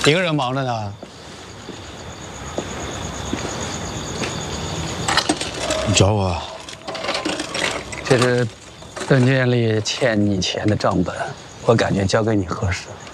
一个人忙着呢。你找我啊？这是邓经理欠你钱的账本，我感觉交给你合适。